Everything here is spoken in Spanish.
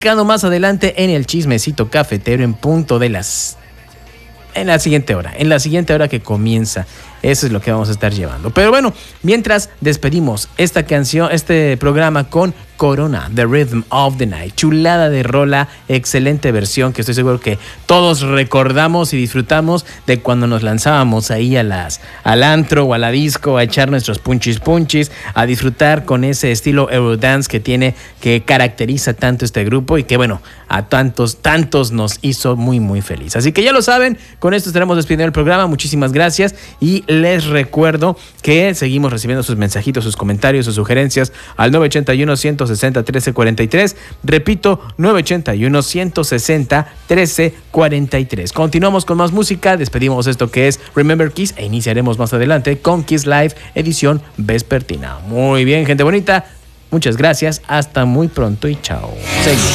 más adelante en el chismecito cafetero en punto de en la siguiente hora que comienza. Eso es lo que vamos a estar llevando. Pero bueno, mientras despedimos esta canción, este programa con Corona, The Rhythm of the Night. Chulada de rola, excelente versión que estoy seguro que todos recordamos y disfrutamos de cuando nos lanzábamos ahí al antro o a la disco a echar nuestros punchis, a disfrutar con ese estilo Eurodance que caracteriza tanto este grupo y que bueno, a tantos nos hizo muy, muy feliz. Así que ya lo saben, con esto estaremos despidiendo el programa. Muchísimas gracias y les recuerdo que seguimos recibiendo sus mensajitos, sus comentarios, sus sugerencias al 981-160-1343. Repito, 981-160-1343. Continuamos con más música, despedimos esto que es Remember Kiss e iniciaremos más adelante con Kiss Live edición vespertina. Muy bien, gente bonita, muchas gracias, hasta muy pronto y chao. Seguimos.